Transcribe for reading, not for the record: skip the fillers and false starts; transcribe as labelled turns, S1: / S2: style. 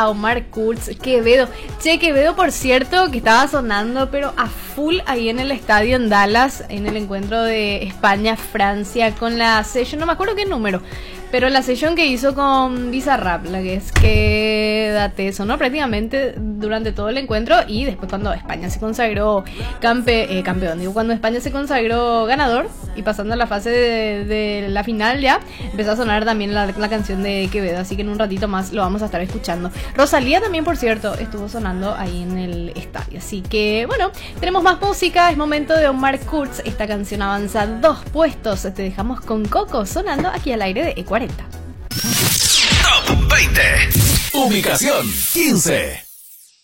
S1: a Omar Kurz, Quevedo. Che, Quevedo, por cierto, que estaba sonando, pero a full ahí en el estadio en Dallas, en el encuentro de España-Francia con la session, no me acuerdo qué número, pero la session que hizo con Bizarrap, la que es Quédate, sonó prácticamente durante todo el encuentro, y después cuando España se consagró campeón, digo, cuando España se consagró ganador y pasando a la fase de la final ya, empezó a sonar también la canción de Quevedo, así que en un ratito más lo vamos a estar escuchando. Rosalía también, por cierto, estuvo sonando ahí en el estadio, así que bueno, tenemos más música, es momento de Omar Kurz, esta canción avanza 2 puestos, te dejamos con Coco sonando aquí al aire de E40.
S2: Top 20. Ubicación 15.